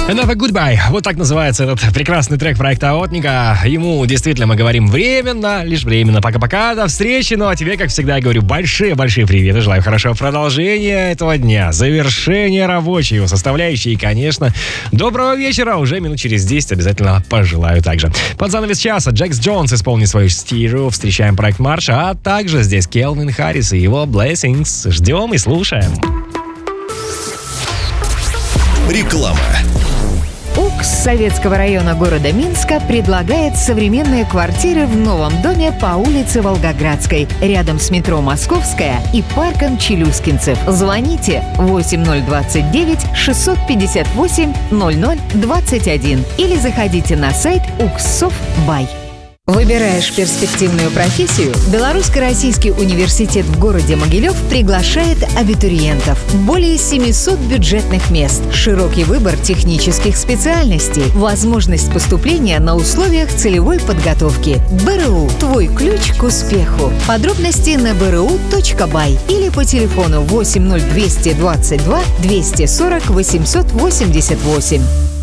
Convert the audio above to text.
Another Goodbye. Вот так называется этот прекрасный трек проекта Охотника. Ему действительно мы говорим временно, лишь временно. Пока-пока, до встречи. Ну а тебе, как всегда, я говорю большие-большие приветы. Желаю хорошего продолжения этого дня, завершения рабочей его составляющей. И, конечно, доброго вечера. Уже минут через 10 обязательно пожелаю также. Под занавес часа Джекс Джонс исполнит свою Stereo. Встречаем проект Марша. А также здесь Келвин Харрис и его Blessings. Ждем и слушаем. Реклама. УКС Советского района города Минска предлагает современные квартиры в новом доме по улице Волгоградской, рядом с метро Московская и парком Челюскинцев. Звоните 8029 658 0021 или заходите на сайт укссов.бай. Выбираешь перспективную профессию? Белорусско-Российский университет в городе Могилев приглашает абитуриентов. Более 700 бюджетных мест, широкий выбор технических специальностей, возможность поступления на условиях целевой подготовки. БРУ – твой ключ к успеху. Подробности на bru.by или по телефону 80222 240 888.